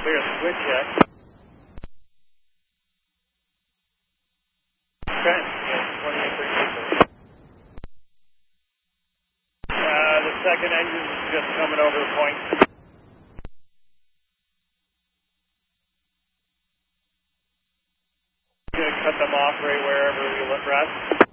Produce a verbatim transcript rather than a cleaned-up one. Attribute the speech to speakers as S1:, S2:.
S1: clear the switch yet. Okay, yeah, twenty-eight thirty-eight. Uh, the second engine's just coming over the point. Gonna cut them off right wherever we let rest.